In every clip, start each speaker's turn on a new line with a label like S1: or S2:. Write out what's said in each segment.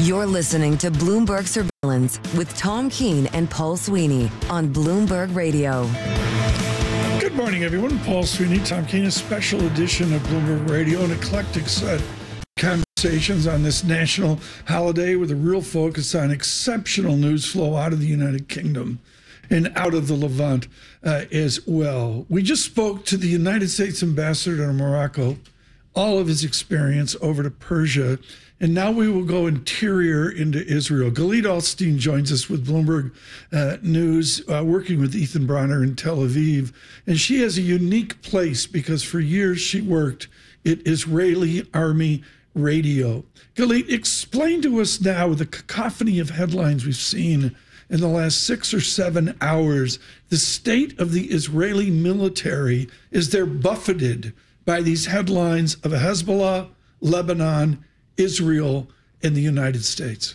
S1: You're listening to Bloomberg Surveillance with Tom Keene and Paul Sweeney on Bloomberg Radio.
S2: Good morning, everyone. Paul Sweeney, Tom Keene, a special edition of Bloomberg Radio, an eclectic set of conversations on this national holiday with a real focus on exceptional news flow out of the United Kingdom and out of the Levant as well. We just spoke to the United States ambassador to Morocco, all of his experience over to Persia, and now we will go interior into Israel. Galit Alstein joins us with Bloomberg News, working with Ethan Bronner in Tel Aviv. And she has a unique place because for years she worked at Israeli Army Radio. Galit, explain to us now, with the cacophony of headlines we've seen in the last 6 or 7 hours, the state of the Israeli military as they're buffeted by these headlines of Hezbollah, Lebanon, Israel, and the United States.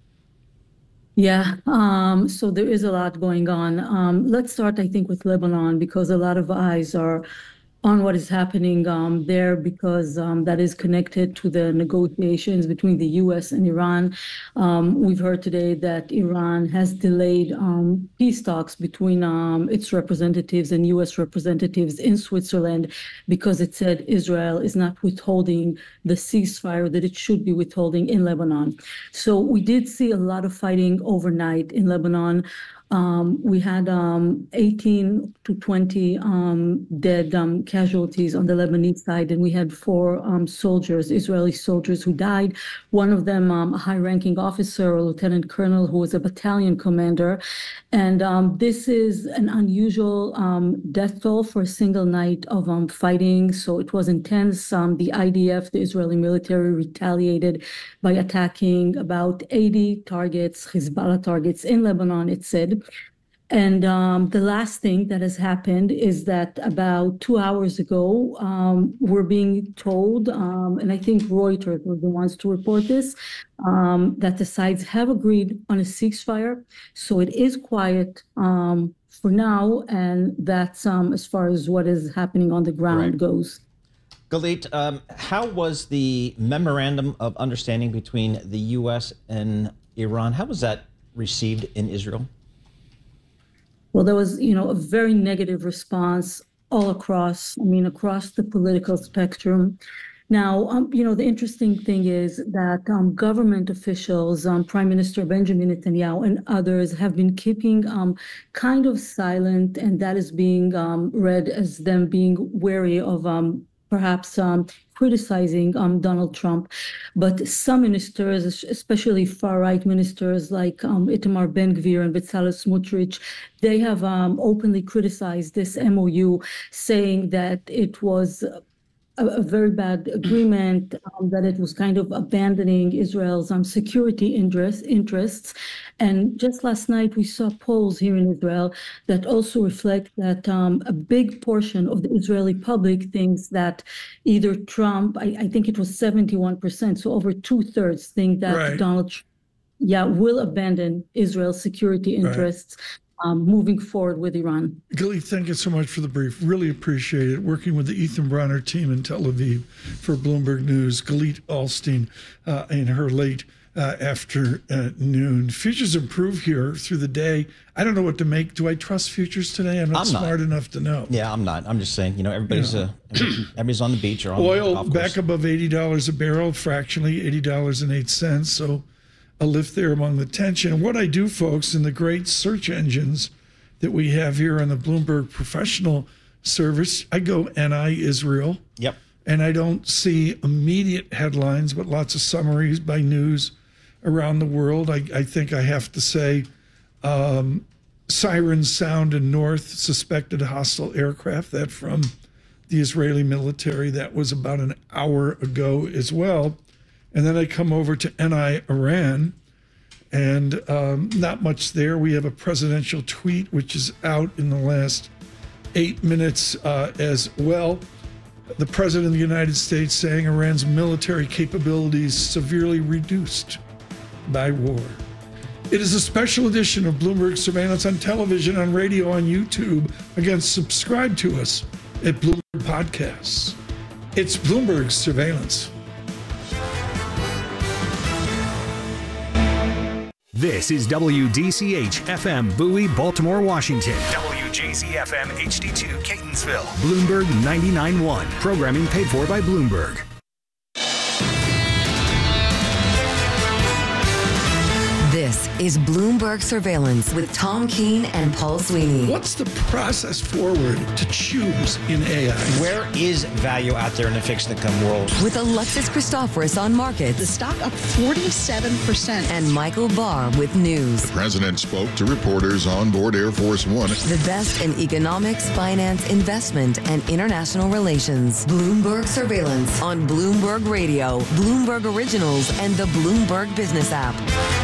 S3: Yeah, so there is a lot going on. Let's start, I think, with Lebanon, because a lot of eyes are on what is happening there, because that is connected to the negotiations between the U.S. and Iran. We've heard today that Iran has delayed peace talks between its representatives and U.S. representatives in Switzerland because it said Israel is not withholding the ceasefire that it should be withholding in Lebanon. So we did see a lot of fighting overnight in Lebanon. We had 18 to 20 dead casualties on the Lebanese side, and we had 4 soldiers, Israeli soldiers, who died. One of them, a high-ranking officer, a lieutenant colonel, who was a battalion commander. And this is an unusual death toll for a single night of fighting. So it was intense. The IDF, the Israeli military, retaliated by attacking about 80 targets, Hezbollah targets in Lebanon, it said. And the last thing that has happened is that about 2 hours ago, we're being told, and I think Reuters were the ones to report this, that the sides have agreed on a ceasefire. So it is quiet for now, and that's as far as what is happening on the ground goes.
S4: Galit, how was the memorandum of understanding between the U.S. and Iran? How was that received in Israel?
S3: Well, there was, a very negative response all across the political spectrum. Now, the interesting thing is that government officials, Prime Minister Benjamin Netanyahu and others have been keeping kind of silent, and that is being read as them being wary of perhaps criticizing Donald Trump. But some ministers, especially far-right ministers like Itamar Ben-Gvir and Bezalel Smotrich, they have openly criticized this MOU, saying that it was a very bad agreement, that it was kind of abandoning Israel's security interests. And just last night, we saw polls here in Israel that also reflect that a big portion of the Israeli public thinks that either Trump, I think it was 71%, so over 2/3 think that Donald Trump, will abandon Israel's security interests. Moving forward with Iran.
S2: Galit, thank you so much for the brief. Really appreciate it. Working with the Ethan Bronner team in Tel Aviv for Bloomberg News. Galit Alstein in her late afternoon. Futures improve here through the day. I don't know what to make. Do I trust futures today? I'm not smart enough to know.
S4: Yeah, I'm not. I'm just saying, everybody's everybody's on the beach or on
S2: oil
S4: the golf course.
S2: Back above $80 a barrel, fractionally $80.08. So a lift there among the tension. And what I do, folks, in the great search engines that we have here on the Bloomberg Professional Service, I go NI Israel.
S4: Yep.
S2: And I don't see immediate headlines, but lots of summaries by news around the world. I think I have to say sirens sound in north, suspected hostile aircraft. That from the Israeli military. That was about an hour ago as well. And then I come over to NI Iran, and not much there. We have a presidential tweet, which is out in the last 8 minutes as well. The President of the United States saying Iran's military capabilities severely reduced by war. It is a special edition of Bloomberg Surveillance on television, on radio, on YouTube. Again, subscribe to us at Bloomberg Podcasts. It's Bloomberg Surveillance.
S5: This is WDCH FM Bowie, Baltimore, Washington. WJZ FM HD2 Catonsville. Bloomberg 99.1. Programming paid for by Bloomberg.
S1: This is Bloomberg Surveillance with Tom Keene and Paul Sweeney.
S2: What's the process forward to choose in AI?
S4: Where is value out there in the fixed income world?
S1: With Alexis Christoforous on markets.
S6: The stock up 47%.
S1: And Michael Barr with news.
S7: The president spoke to reporters on board Air Force One.
S1: The best in economics, finance, investment, and international relations. Bloomberg Surveillance on Bloomberg Radio, Bloomberg Originals, and the Bloomberg Business app.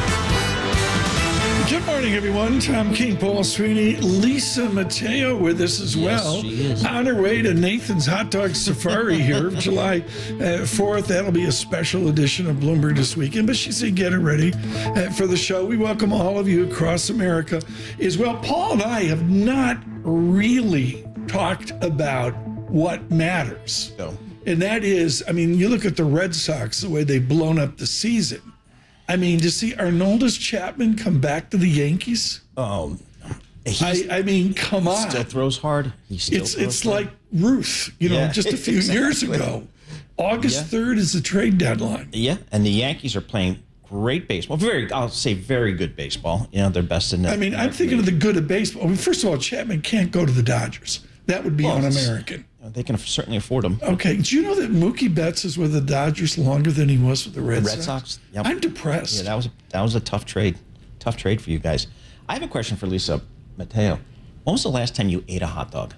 S2: Good morning, everyone. Tom Keene, Paul Sweeney, Lisa Mateo with us as well.
S4: She is.
S2: On her way to Nathan's Hot Dog Safari here, July 4th. That'll be a special edition of Bloomberg this weekend. But she said get it ready for the show. We welcome all of you across America as well. Paul and I have not really talked about what matters.
S4: No.
S2: And that is, I mean, you look at the Red Sox, the way they've blown up the season. I mean, to see Aroldis Chapman come back to the Yankees?
S4: Oh,
S2: I mean, come on.
S4: Still throws hard.
S2: It's like Ruth, just a few years ago. August 3rd is the trade deadline.
S4: Yeah, and the Yankees are playing great baseball. I'll say very good baseball. They're best in the
S2: I mean, I'm thinking of the good of baseball. I mean, first of all, Chapman can't go to the Dodgers. That would be un-American.
S4: They can certainly afford him.
S2: Okay. Do you know that Mookie Betts is with the Dodgers longer than he was with the Red
S4: Sox? Yep.
S2: I'm depressed.
S4: Yeah, that was a tough trade. Tough trade for you guys. I have a question for Lisa Mateo. When was the last time you ate a hot dog?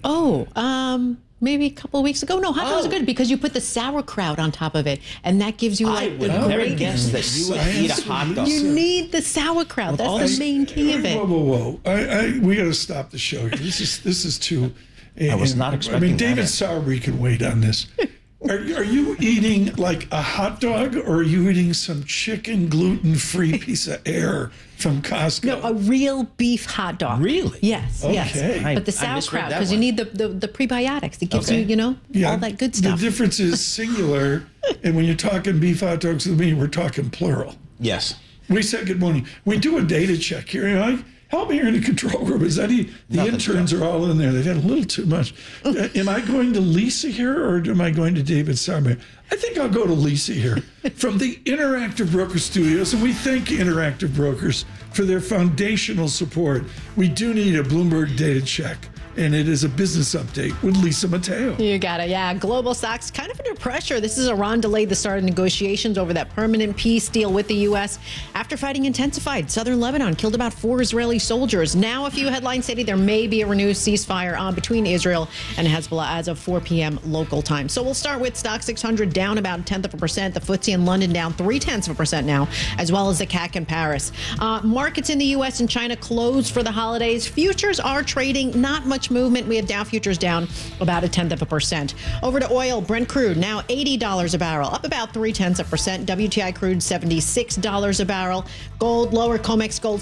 S6: Maybe a couple of weeks ago. No, hot dogs are good because you put the sauerkraut on top of it, and that gives you
S4: I would never guess that you would eat a hot dog.
S6: You need the sauerkraut. That's the main key of it.
S2: Whoa. We got to stop the show here. This is too...
S4: I was not expecting that.
S2: I mean, David Sowerby can wait on this. Are you eating like a hot dog, or are you eating some chicken gluten-free piece of air from Costco?
S6: No, a real beef hot dog.
S4: Really?
S6: Yes,
S2: okay.
S6: yes. But the sauerkraut, because you need the prebiotics. It gives you, all that good stuff.
S2: The difference is singular, and when you're talking beef hot dogs with me, we're talking plural.
S4: Yes.
S2: We said good morning. We do a data check here. Help me here in the control room. Is that the interns are all in there? They've had a little too much. Am I going to Lisa here, or am I going to David Sowerby? I think I'll go to Lisa here from the Interactive Broker Studios, and we thank Interactive Brokers for their foundational support. We do need a Bloomberg data check, and it is a business update with Lisa Mateo.
S6: You got it. Yeah, global stocks kind of under pressure. This is Iran delayed the start of negotiations over that permanent peace deal with the U.S. after fighting intensified. Southern Lebanon killed about 4 Israeli soldiers. Now a few headlines stating there may be a renewed ceasefire between Israel and Hezbollah as of 4 p.m. local time. So we'll start with Stock 600 down about 0.1%. The FTSE in London down 0.3% now, as well as the CAC in Paris. Markets in the U.S. and China closed for the holidays. Futures are trading, not much movement. We have Dow futures down about 0.1%. Over to oil, Brent crude now $80 a barrel, up about 0.3%. WTI crude $76 a barrel. Gold lower, COMEX gold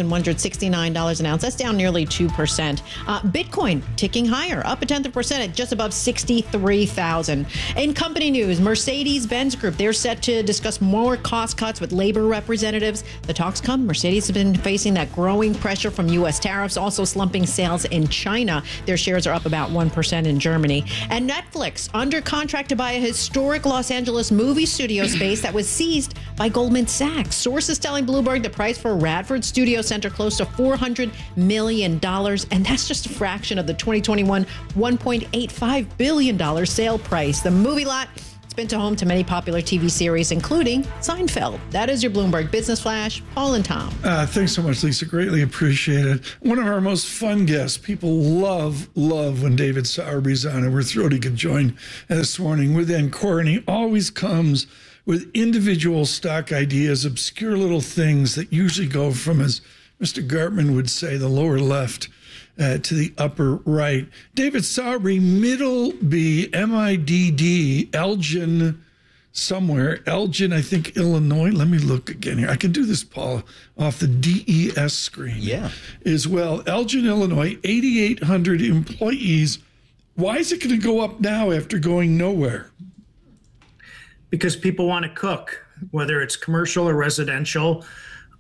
S6: $4,169 an ounce. That's down nearly 2%. Bitcoin ticking higher, up 0.1% at just above 63,000. In company news, Mercedes-Benz Group, they're set to discuss more cost cuts with labor representatives. The talks come. Mercedes has been facing that growing pressure from U.S. tariffs, also slumping sales in China. Their shares are up about 1% in Germany. And Netflix under contract to buy a historic Los Angeles movie studio space that was seized by Goldman Sachs. Sources telling Bloomberg the price for Radford Studio Center close to $400 million. And that's just a fraction of the 2021 $1.85 billion sale price. The movie lot, it's been home to many popular TV series, including Seinfeld. That is your Bloomberg Business Flash. Paul and Tom.
S2: Thanks so much, Lisa. Greatly appreciated. One of our most fun guests. People love when David Sowerby's on, and we're thrilled he could join this morning with Encore. And he always comes with individual stock ideas, obscure little things that usually go from, as Mr. Gartman would say, the lower left to the upper right. David Sowerby, Middleby, M-I-D-D, Elgin somewhere. Elgin, I think, Illinois. Let me look again here. I can do this, Paul, off the DES screen.
S4: Yeah.
S2: As well. Elgin, Illinois, 8,800 employees. Why is it going to go up now after going nowhere?
S8: Because people want to cook, whether it's commercial or residential.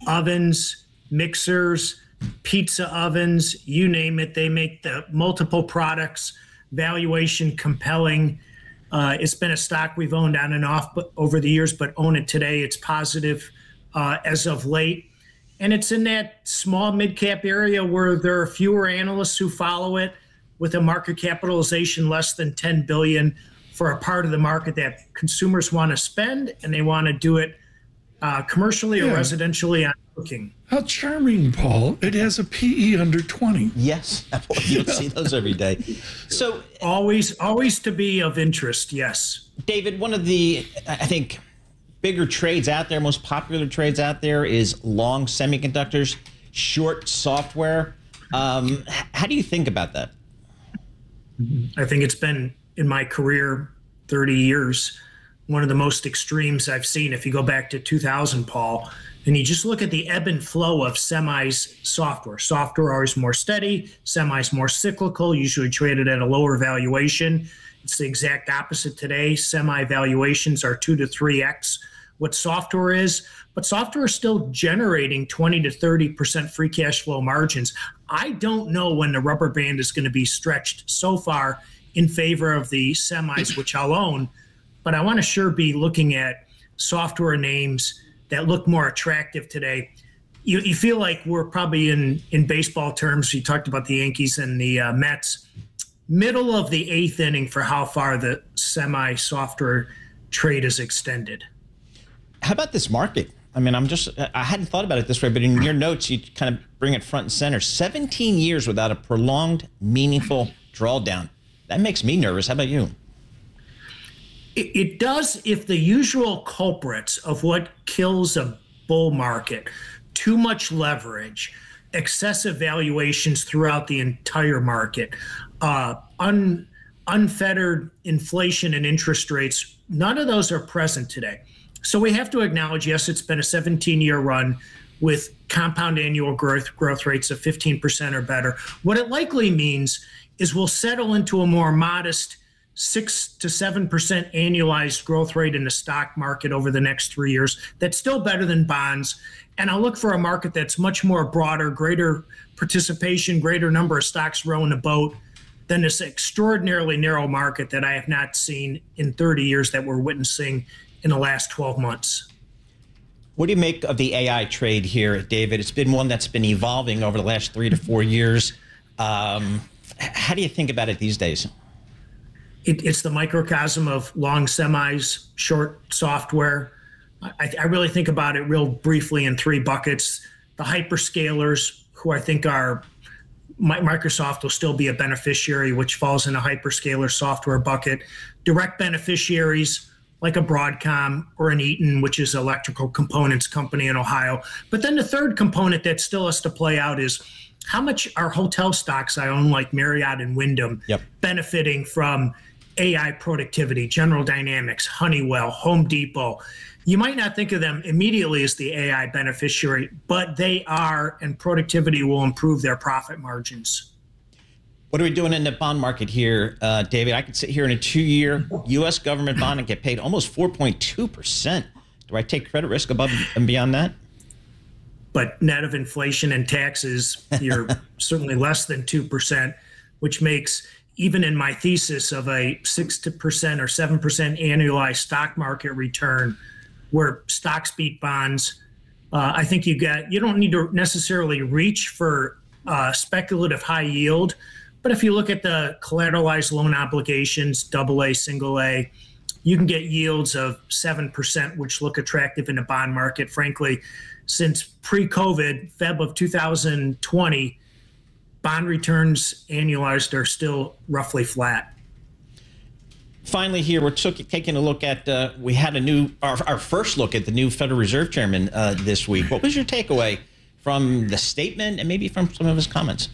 S8: ovens, mixers, pizza ovens, you name it. They make the multiple products, valuation compelling. It's been a stock we've owned on and off over the years, but own it today. It's positive as of late. And it's in that small mid-cap area where there are fewer analysts who follow it, with a market capitalization less than $10 billion, for a part of the market that consumers want to spend, and they want to do it commercially or residentially on cooking.
S2: How charming, Paul. It has a PE under 20.
S4: Yes. You don't see those every day. So
S8: always to be of interest, yes.
S4: David, one of the, I think, bigger trades out there, most popular trades out there is long semiconductors, short software. How do you think about that?
S8: I think it's been, in my career, 30 years, one of the most extremes I've seen. If you go back to 2000, Paul, and you just look at the ebb and flow of semis software. Software always more steady, semis more cyclical, usually traded at a lower valuation. It's the exact opposite today. Semi valuations are 2 to 3x what software is, but software is still generating 20 to 30% free cash flow margins. I don't know when the rubber band is going to be stretched so far in favor of the semis, which I'll own, but I want to sure be looking at software names that look more attractive today. You feel like we're probably in baseball terms, you talked about the Yankees and the Mets, middle of the 8th inning for how far the semi-software trade is extended.
S4: How about this market? I mean, I hadn't thought about it this way, but in your notes, you kind of bring it front and center. 17 years without a prolonged, meaningful drawdown. That makes me nervous. How about you?
S8: It does if the usual culprits of what kills a bull market, too much leverage, excessive valuations throughout the entire market, unfettered inflation and interest rates, none of those are present today. So we have to acknowledge, yes, it's been a 17-year run with compound annual growth rates of 15% or better. What it likely means is we'll settle into a more modest 6 to 7% annualized growth rate in the stock market over the next 3 years. That's still better than bonds. And I'll look for a market that's much more broader, greater participation, greater number of stocks rowing the boat than this extraordinarily narrow market that I have not seen in 30 years that we're witnessing in the last 12 months.
S4: What do you make of the AI trade here, David? It's been one that's been evolving over the last 3 to 4 years. How do you think about it these days?
S8: It's the microcosm of long semis, short software. I really think about it real briefly in 3 buckets. The hyperscalers, who I think are, Microsoft will still be a beneficiary, which falls in a hyperscaler software bucket. Direct beneficiaries, like a Broadcom or an Eaton, which is an electrical components company in Ohio. But then the third component that still has to play out is how much are hotel stocks I own, like Marriott and Wyndham, benefiting from AI productivity, General Dynamics, Honeywell, Home Depot. You might not think of them immediately as the AI beneficiary, but they are, and productivity will improve their profit margins.
S4: What are we doing in the bond market here, David? I could sit here in a 2-year U.S. government bond and get paid almost 4.2%. Do I take credit risk above and beyond that?
S8: But net of inflation and taxes, you're certainly less than 2%, which makes, even in my thesis of a 6% or 7% annualized stock market return, where stocks beat bonds, I think you don't need to necessarily reach for speculative high yield. But if you look at the collateralized loan obligations, AA, single A, you can get yields of 7%, which look attractive in the bond market. Frankly, since pre-COVID, Feb of 2020, bond returns annualized are still roughly flat.
S4: Finally, here we're taking a look at. We had our first look at the new Federal Reserve Chairman this week. What was your takeaway from the statement and maybe from some of his comments?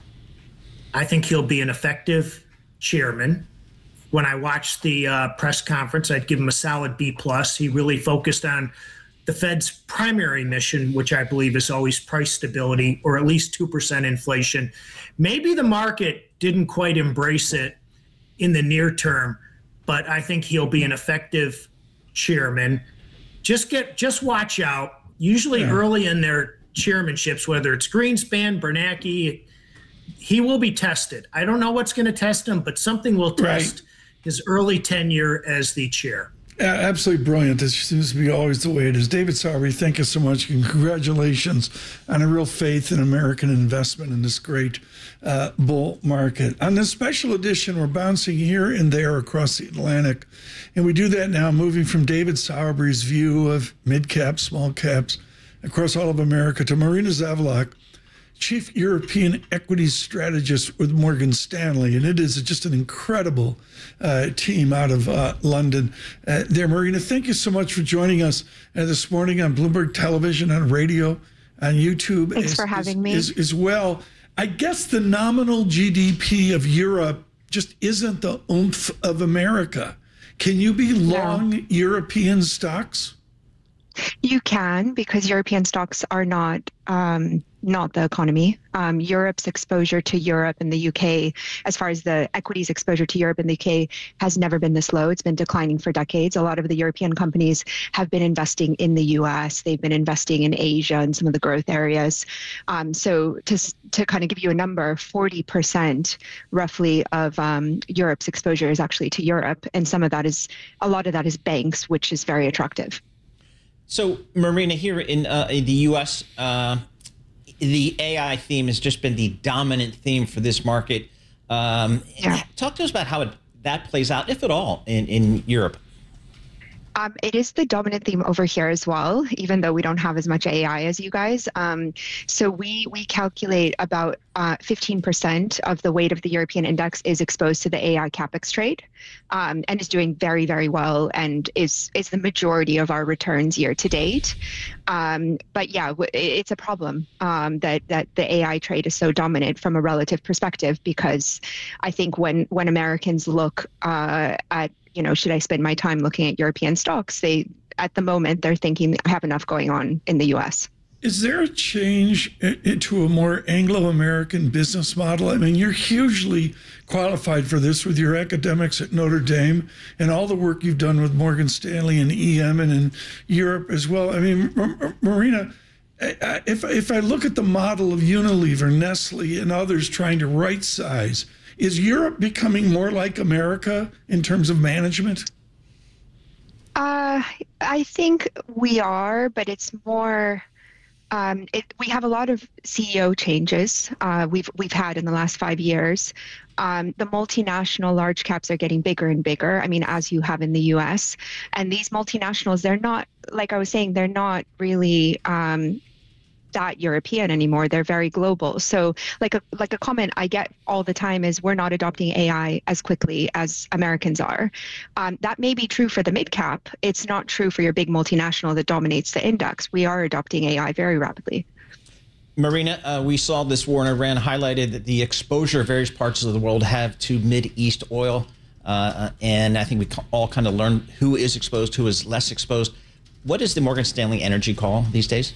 S8: I think he'll be an effective chairman. When I watched the press conference, I'd give him a solid B+. He really focused on the Fed's primary mission, which I believe is always price stability or at least 2% inflation. Maybe the market didn't quite embrace it in the near term, but I think he'll be an effective chairman. Just watch out. usually early in their chairmanships, whether it's Greenspan, Bernanke, he will be tested. I don't know what's going to test him, but something will test his early tenure as the chair.
S2: Absolutely brilliant. This seems to be always the way it is. David Sawery, thank you so much. And congratulations on a real faith in American investment in this great bull market. On this special edition, we're bouncing here and there across the Atlantic. And we do that now, moving from David Sawery's view of mid-caps, small caps across all of America to Marina Zavlak, Chief European Equities Strategist with Morgan Stanley. And it is just an incredible team out of London. There, Marina, thank you so much for joining us this morning on Bloomberg Television, on radio, on YouTube.
S9: Thanks for having me.
S2: As well. I guess the nominal GDP of Europe just isn't the oomph of America. Can you be long European stocks?
S9: You can, because European stocks are not the economy. Europe's exposure to Europe and the UK, as far as the equities exposure to Europe and the UK, has never been this low. It's been declining for decades. A lot of the European companies have been investing in the US. They've been investing in Asia and some of the growth areas. So to kind of give you a number, 40% roughly of Europe's exposure is actually to Europe. And a lot of that is banks, which is very attractive.
S4: So, Marina, here in the U.S., the AI theme has just been the dominant theme for this market. Talk to us about how that plays out, if at all, in Europe.
S9: It is the dominant theme over here as well, even though we don't have as much AI as you guys. So we calculate about 15% of the weight of the European index is exposed to the AI CapEx trade, and is doing very, very well, and is the majority of our returns year to date. But yeah, it's a problem that the AI trade is so dominant from a relative perspective, because I think when Americans look at, should I spend my time looking at European stocks? At the moment, they're thinking, I have enough going on in the U.S.
S2: Is there a change into a more Anglo-American business model? I mean, you're hugely qualified for this with your academics at Notre Dame and all the work you've done with Morgan Stanley and EM and in Europe as well. I mean, Marina, if I look at the model of Unilever, Nestle, and others trying to right size, is Europe becoming more like America in terms of management?
S9: I think we are, but it's more. We have a lot of CEO changes we've had in the last 5 years. The multinational large caps are getting bigger and bigger. I mean, as you have in the U.S. And these multinationals, they're not, like I was saying, they're not really that European anymore. They're very global. So like a comment I get all the time is, we're not adopting AI as quickly as Americans are. That may be true for the mid cap. It's not true for your big multinational that dominates the index. We are adopting AI very rapidly.
S4: Marina, we saw this war in Iran highlighted that the exposure various parts of the world have to Mideast oil. And I think we all kind of learned who is exposed, who is less exposed. What is the Morgan Stanley energy call these days?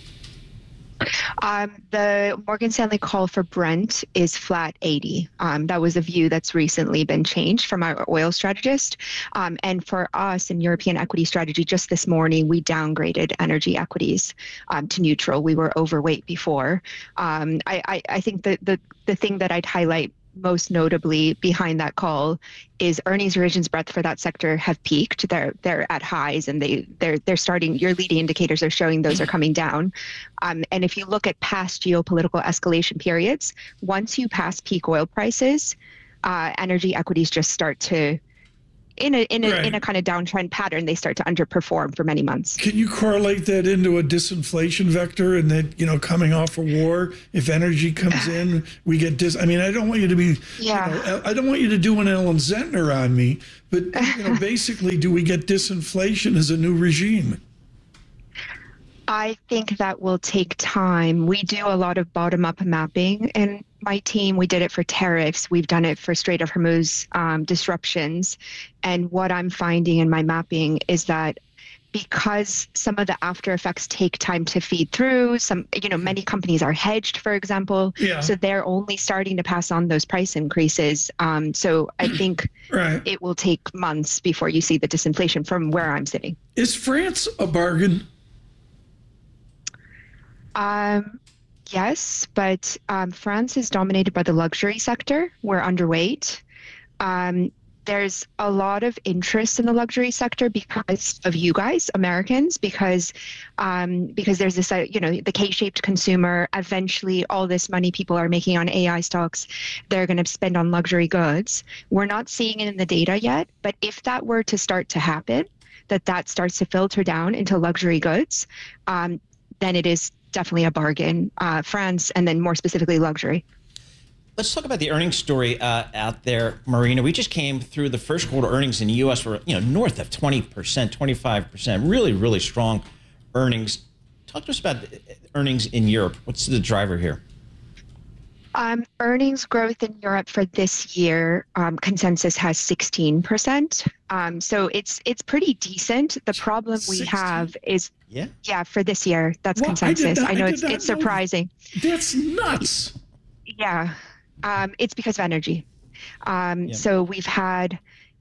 S9: The Morgan Stanley call for Brent is flat 80. That was a view that's recently been changed from our oil strategist. And for us in European equity strategy, just this morning, we downgraded energy equities to neutral. We were overweight before. I think the thing that I'd highlight most notably behind that call is earnings revisions breadth for that sector have peaked. They're at highs, and they're starting. Your leading indicators are showing those are coming down. And if you look at past geopolitical escalation periods, once you pass peak oil prices, energy equities just start to, in a kind of downtrend pattern, they start to underperform for many months.
S2: Can you correlate that into a disinflation vector, and that, coming off a war, if energy comes in, we get I mean, I don't want you to be, I don't want you to do an Ellen Zentner on me, but basically, do we get disinflation as a new regime?
S9: I think that will take time. We do a lot of bottom-up mapping in my team. We did it for tariffs. We've done it for Strait of Hormuz disruptions. And what I'm finding in my mapping is that because some of the after effects take time to feed through, many companies are hedged, for example. Yeah. So they're only starting to pass on those price increases. So I think it will take months before you see the disinflation from where I'm sitting.
S2: Is France a bargain?
S9: Yes, but France is dominated by the luxury sector. We're underweight. There's a lot of interest in the luxury sector because of you guys, Americans, because there's this, the K-shaped consumer. Eventually, all this money people are making on AI stocks, they're going to spend on luxury goods. We're not seeing it in the data yet, but if that were to start to happen, that starts to filter down into luxury goods, then it is definitely a bargain. France, and then more specifically luxury.
S4: Let's talk about the earnings story out there, Marina. We just came through the first quarter earnings in the U.S. were north of 20%, 25%, really, really strong earnings. Talk to us about earnings in Europe. What's the driver here?
S9: Earnings growth in Europe for this year, consensus has 16%. So it's pretty decent. The problem we have is, for this year, that's consensus. I know it's surprising.
S2: That's nuts.
S9: Yeah. It's because of energy. So we've had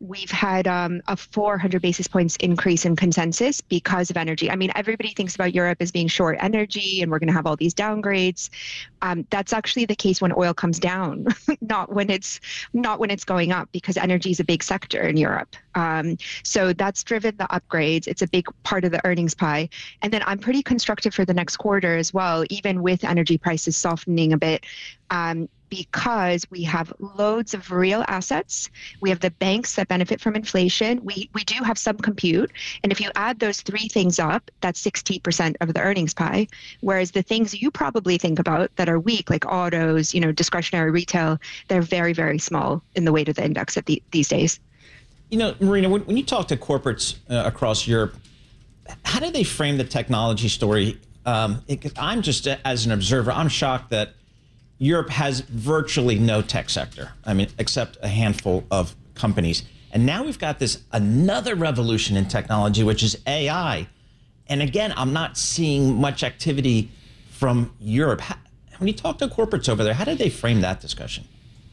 S9: a 400 basis points increase in consensus because of energy. I mean, everybody thinks about Europe as being short energy and we're going to have all these downgrades. That's actually the case when oil comes down, not when it's going up, because energy is a big sector in Europe. So that's driven the upgrades. It's a big part of the earnings pie. And then I'm pretty constructive for the next quarter as well, even with energy prices softening a bit. Because we have loads of real assets. We have the banks that benefit from inflation. We do have some compute. And if you add those three things up, that's 60% of the earnings pie. Whereas the things you probably think about that are weak, like autos, discretionary retail, they're very, very small in the weight of the index these days.
S4: Marina, when you talk to corporates across Europe, how do they frame the technology story? I'm just, as an observer, I'm shocked that Europe has virtually no tech sector, except a handful of companies. And now we've got another revolution in technology, which is AI. And again, I'm not seeing much activity from Europe. When you talk to corporates over there, how do they frame that discussion?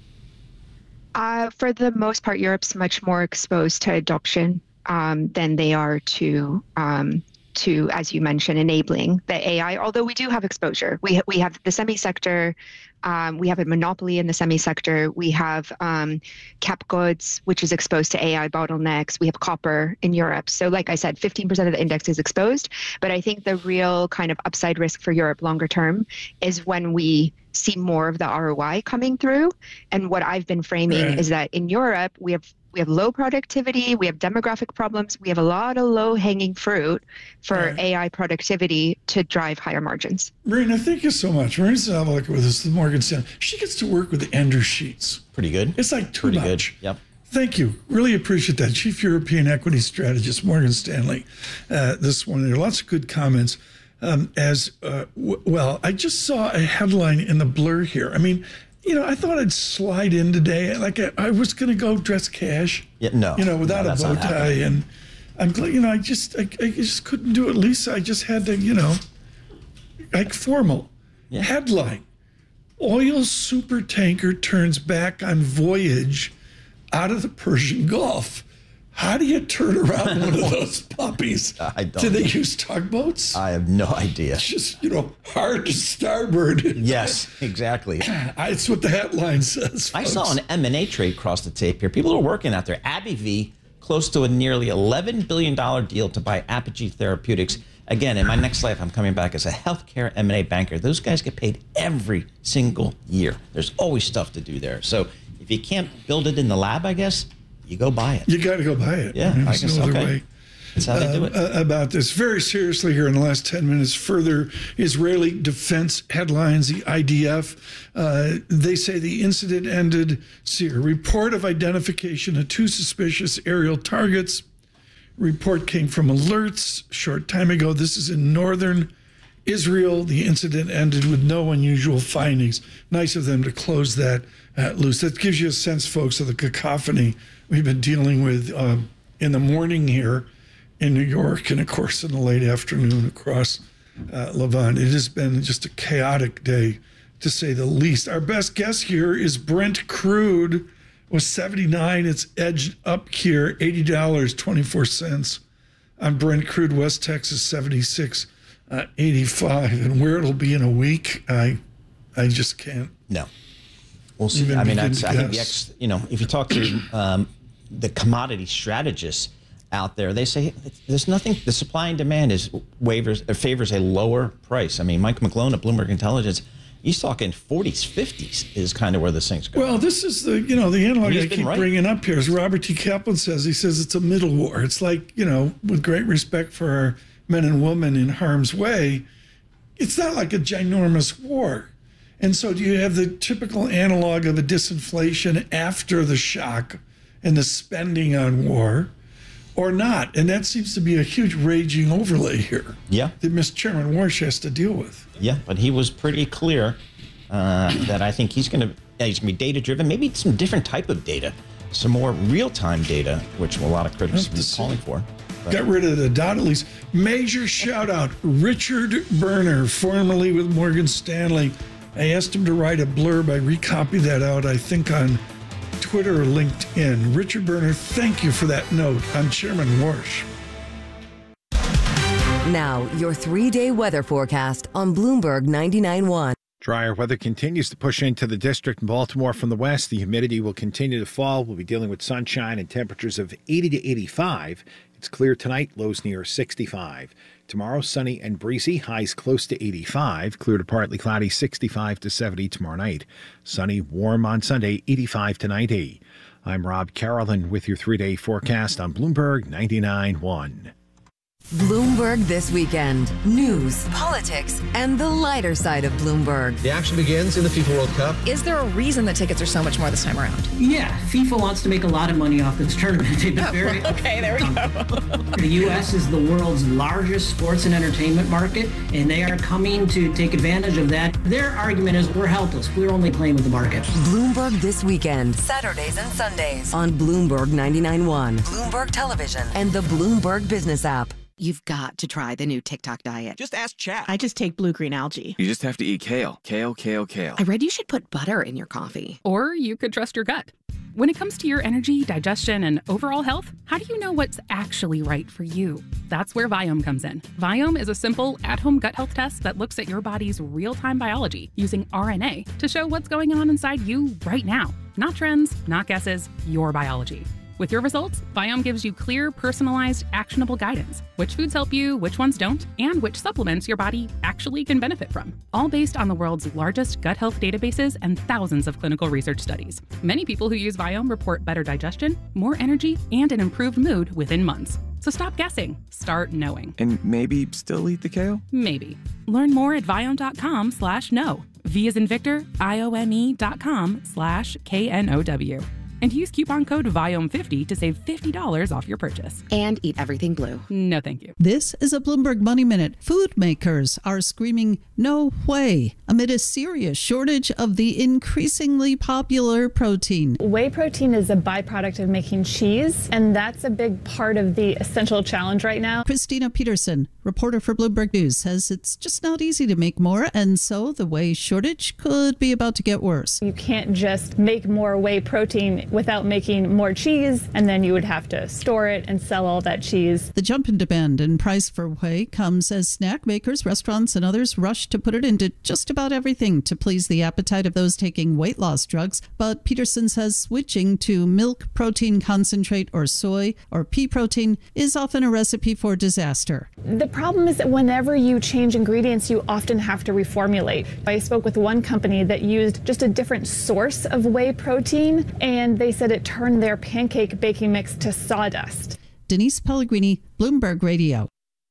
S9: For the most part, Europe's much more exposed to adoption than they are to, as you mentioned, enabling the AI, although we do have exposure. We have the semi-sector, we have a monopoly in the semi-sector, we have cap goods, which is exposed to AI bottlenecks, we have copper in Europe. So like I said, 15% of the index is exposed, but I think the real kind of upside risk for Europe longer term is when we see more of the ROI coming through. And what I've been framing is that in Europe, we have low productivity, we have demographic problems, we have a lot of low-hanging fruit for AI productivity to drive higher margins.
S2: Marina, thank you so much. Marina Zavalek with us, the Morgan Stanley. She gets to work with the Ender sheets.
S4: Pretty good.
S2: It's like too
S4: Pretty
S2: much.
S4: Good. Yep.
S2: Thank you. Really appreciate that. Chief European Equity Strategist, Morgan Stanley. This one, there are lots of good comments. Well, I just saw a headline in the Blur here. I thought I'd slide in today. Like I was going to go dress cash.
S4: Yeah, no.
S2: Without a bow tie. And I'm glad, I just couldn't do it. Lisa, I just had to, like formal. Yeah. Headline: Oil super tanker turns back on voyage out of the Persian Gulf. How do you turn around one of those puppies?
S4: I don't
S2: Do they
S4: know.
S2: use tugboats?
S4: I have no idea.
S2: It's just, hard to starboard.
S4: Yes, exactly.
S2: It's what the headline says, folks.
S4: I saw an M&A trade cross the tape here. People are working out there. AbbVie, close to a nearly $11 billion deal to buy Apogee Therapeutics. Again, in my next life, I'm coming back as a healthcare M&A banker. Those guys get paid every single year. There's always stuff to do there. So if you can't build it in the lab, I guess, you go buy it.
S2: You got to go buy it.
S4: Yeah,
S2: There's no other way.
S4: That's how they do it.
S2: About this. Very seriously here in the last 10 minutes, further Israeli defense headlines, the IDF. They say the incident ended. See, a report of identification of 2 suspicious aerial targets. Report came from alerts a short time ago. This is in northern Israel. The incident ended with no unusual findings. Nice of them to close that loose. That gives you a sense, folks, of the cacophony we've been dealing with in the morning here in New York, and of course in the late afternoon across Levant. It has been just a chaotic day, to say the least. Our best guess here is Brent crude was 79. It's edged up here, $80.24 on Brent crude. West Texas 76 85, and where it'll be in a week, I just can't.
S4: No, we'll see. I mean, I think if you talk to the commodity strategists out there, they say there's nothing. The supply and demand favors a lower price. I mean, Mike McGlone at Bloomberg Intelligence, he's talking 40s, 50s is kind of where this thing's going.
S2: Well, this is the analog I keep bringing up here. As Robert T. Kaplan says, he says it's a middle war. It's like, with great respect for our men and women in harm's way, it's not like a ginormous war. And so do you have the typical analog of a disinflation after the shock and the spending on war, or not? And that seems to be a huge raging overlay here.
S4: Yeah.
S2: That Mr. Chairman Warsh has to deal with.
S4: Yeah, but he was pretty clear that I think he's going to be data-driven, maybe some different type of data, some more real-time data, which a lot of critics have been calling for. But
S2: got rid of the dot at least. Major shout-out, Richard Berner, formerly with Morgan Stanley. I asked him to write a blurb. I recopied that out, I think, on Twitter or LinkedIn. Richard Berner, thank you for that note on Chairman Warsh.
S1: Now, your 3-day weather forecast on Bloomberg 99.1.
S10: Drier weather continues to push into the district in Baltimore from the west. The humidity will continue to fall. We'll be dealing with sunshine and temperatures of 80 to 85. It's clear tonight, lows near 65. Tomorrow, sunny and breezy, highs close to 85. Clear to partly cloudy, 65 to 70 tomorrow night. Sunny, warm on Sunday, 85 to 90. I'm Rob Carolyn with your 3-day forecast on Bloomberg 99.1.
S1: Bloomberg This Weekend. News, politics, and the lighter side of Bloomberg.
S11: The action begins in the FIFA World Cup.
S12: Is there a reason the tickets are so much more this time around?
S13: Yeah, FIFA wants to make a lot of money off this tournament.
S12: Okay, there we go.
S13: The U.S. is the world's largest sports and entertainment market, and they are coming to take advantage of that. Their argument is we're helpless. We're only playing with the market.
S1: Bloomberg This Weekend. Saturdays and Sundays on Bloomberg 99.1, Bloomberg Television, and the Bloomberg Business app.
S14: You've got to try the new TikTok diet.
S15: Just ask chat.
S14: I just take blue-green algae.
S15: You just have to eat kale. Kale, kale, kale.
S14: I read you should put butter in your coffee.
S16: Or you could trust your gut. When it comes to your energy, digestion, and overall health, how do you know what's actually right for you? That's where Viome comes in. Viome is a simple, at-home gut health test that looks at your body's real-time biology using RNA to show what's going on inside you right now. Not trends, not guesses, your biology. With your results, Viome gives you clear, personalized, actionable guidance. Which foods help you, which ones don't, and which supplements your body actually can benefit from. All based on the world's largest gut health databases and thousands of clinical research studies. Many people who use Viome report better digestion, more energy, and an improved mood within months. So stop guessing. Start knowing.
S15: And maybe still eat the kale?
S16: Maybe. Learn more at Viome.com/know. V as in Victor, IOME.com/KNOW. And use coupon code VIOME50 to save $50 off your purchase.
S14: And eat everything blue.
S16: No, thank you.
S17: This is a Bloomberg Money Minute. Food makers are screaming, no way, amid a serious shortage of the increasingly popular protein.
S18: Whey protein is a byproduct of making cheese, and that's a big part of the essential challenge right now.
S17: Christina Peterson, reporter for Bloomberg News, says it's just not easy to make more, and so the whey shortage could be about to get worse.
S18: You can't just make more whey protein without making more cheese, and then you would have to store it and sell all that cheese.
S17: The jump in demand and price for whey comes as snack makers, restaurants, and others rush to put it into just about everything to please the appetite of those taking weight loss drugs. But Peterson says switching to milk protein concentrate or soy or pea protein is often a recipe for disaster.
S18: The problem is that whenever you change ingredients, you often have to reformulate. I spoke with one company that used just a different source of whey protein, and they said it turned their pancake baking mix to sawdust.
S17: Denise Pellegrini, Bloomberg Radio.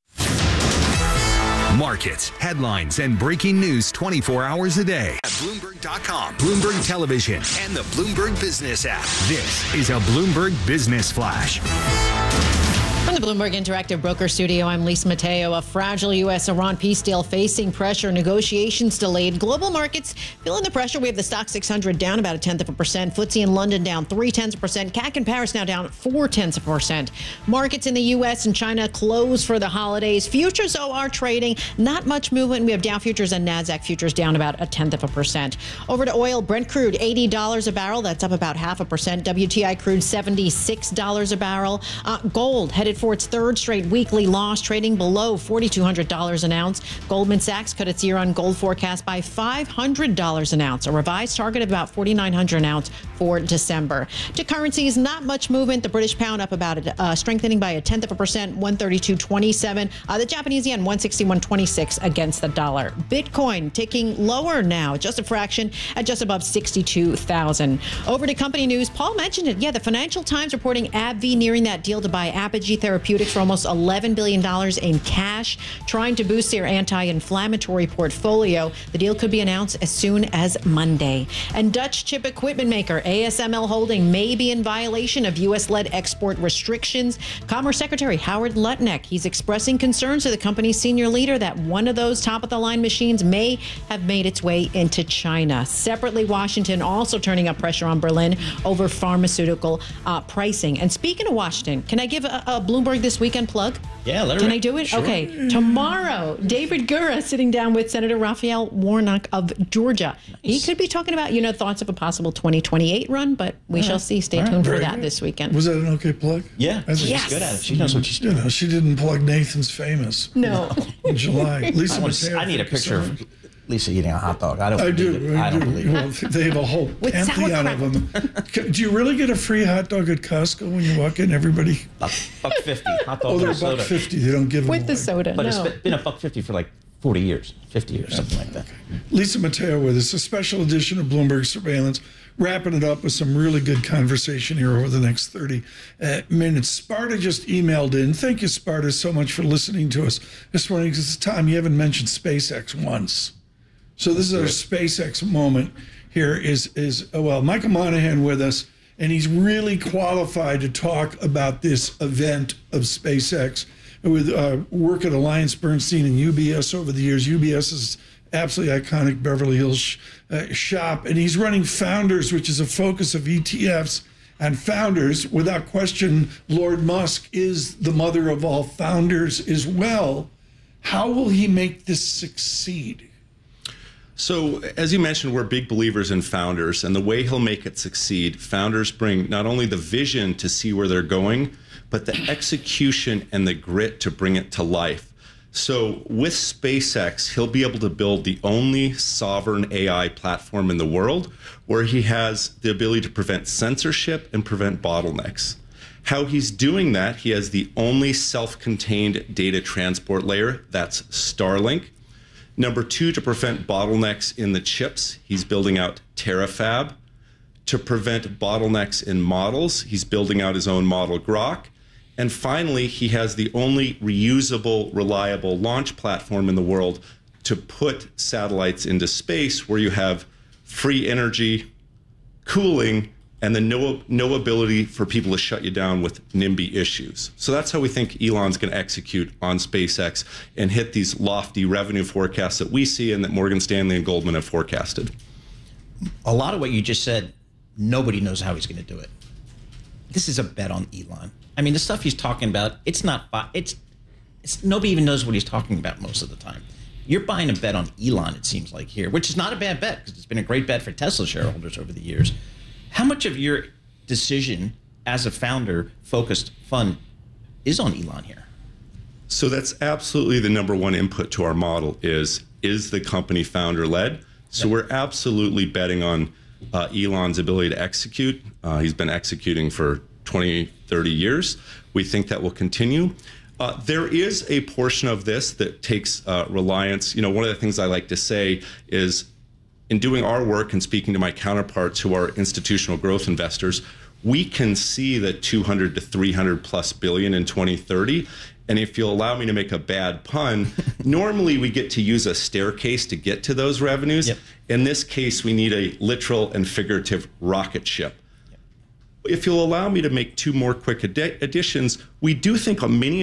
S5: Markets, headlines, and breaking news 24 hours a day at Bloomberg.com, Bloomberg Television, and the Bloomberg Business app. This is a Bloomberg Business Flash.
S6: From the Bloomberg Interactive Broker Studio, I'm Lisa Mateo. A fragile U.S.-Iran peace deal facing pressure, negotiations delayed. Global markets feeling the pressure. We have the Stock 600 down about 0.1%. FTSE in London down 0.3%. CAC in Paris now down 0.4%. Markets in the U.S. and China closed for the holidays. Futures, though, are trading. Not much movement. We have Dow futures and NASDAQ futures down about 0.1%. Over to oil. Brent crude, $80 a barrel. That's up about 0.5%. WTI crude, $76 a barrel. Gold headed headed for its third straight weekly loss, trading below $4,200 an ounce. Goldman Sachs cut its year-on gold forecast by $500 an ounce, a revised target of about $4,900 an ounce for December. To currencies, not much movement. The British pound up about strengthening by 0.1%, 132.27. The Japanese yen 161.26 against the dollar. Bitcoin ticking lower now, just a fraction, at just above 62,000. Over to company news. Paul mentioned it. Yeah, the Financial Times reporting AbbVie nearing that deal to buy Apogee Therapeutics for almost $11 billion in cash, trying to boost their anti-inflammatory portfolio. The deal could be announced as soon as Monday. And Dutch chip equipment maker ASML Holding may be in violation of U.S.-led export restrictions. Commerce Secretary Howard Lutnick, he's expressing concerns to the company's senior leader that one of those top-of-the-line machines may have made its way into China. Separately, Washington also turning up pressure on Berlin over pharmaceutical pricing. And speaking of Washington, can I give a Bloomberg This Weekend plug?
S4: Yeah, let her
S6: Can I do it?
S4: Sure.
S6: Okay. Tomorrow, David Gura sitting down with Senator Raphael Warnock of Georgia. Nice. He could be talking about, thoughts of a possible 2028 run, but we shall see. Stay tuned for that this weekend.
S2: Was that an okay plug?
S4: Yeah. She's good at it. She knows what she's doing.
S2: She didn't plug Nathan's Famous.
S6: No.
S2: In July. Lisa
S4: I need a picture of Lisa eating a hot dog. I don't believe it.
S2: I
S4: don't
S2: do.
S4: believe
S2: Well, they have a whole pantheon of them. Do you really get a free hot dog at Costco when you walk in? Everybody?
S4: $1.50 hot dog.
S2: They're
S4: with soda.
S2: $1.50. They don't give them
S6: with the soda.
S4: But
S6: no.
S4: It's been $1.50 for like 40 years, 50 years, something like that.
S2: Okay. Lisa Mateo with us, a special edition of Bloomberg Surveillance, wrapping it up with some really good conversation here over the next 30 minutes. Sparta just emailed in. Thank you, Sparta, so much for listening to us this morning. Because Tom, you haven't mentioned SpaceX once. So this is our SpaceX moment here is Michael Monahan with us, and he's really qualified to talk about this event of SpaceX with work at Alliance Bernstein and UBS over the years. UBS is absolutely iconic Beverly Hills shop, and he's running Founders, which is a focus of ETFs. And Founders, without question, Lord Musk is the mother of all founders as well. How will he make this succeed?
S19: So, as you mentioned, we're big believers in Founders, and the way he'll make it succeed, Founders bring not only the vision to see where they're going, but the execution and the grit to bring it to life. So with SpaceX, he'll be able to build the only sovereign AI platform in the world where he has the ability to prevent censorship and prevent bottlenecks. How he's doing that, he has the only self-contained data transport layer, that's Starlink. Number two, to prevent bottlenecks in the chips, he's building out Terafab. To prevent bottlenecks in models, he's building out his own model Grok. And finally, he has the only reusable, reliable launch platform in the world to put satellites into space where you have free energy, cooling, and then no ability for people to shut you down with NIMBY issues. So that's how we think Elon's going to execute on SpaceX and hit these lofty revenue forecasts that we see and that Morgan Stanley and Goldman have forecasted.
S4: A lot of what you just said, nobody knows how he's going to do it. This is a bet on Elon. I mean, the stuff he's talking about, it's nobody even knows what he's talking about most of the time. You're buying a bet on Elon, it seems like here, which is not a bad bet because it's been a great bet for Tesla shareholders over the years. How much of your decision as a founder-focused fund is on Elon here?
S19: So that's absolutely the number one input to our model is the company founder-led? So we're absolutely betting on Elon's ability to execute. He's been executing for 20, 30 years. We think that will continue. There is a portion of this that takes reliance. One of the things I like to say is in doing our work and speaking to my counterparts who are institutional growth investors, we can see the 200 to 300 plus billion in 2030. And if you'll allow me to make a bad pun, normally we get to use a staircase to get to those revenues. Yep. In this case, we need a literal and figurative rocket ship. If you'll allow me to make two more quick additions, we do think many